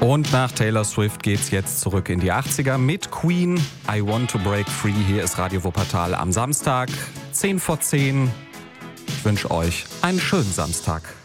Und nach Taylor Swift geht's jetzt zurück in die 80er mit Queen, I Want to Break Free. Hier ist Radio Wuppertal am Samstag, 10 vor 10. Ich wünsche euch einen schönen Samstag.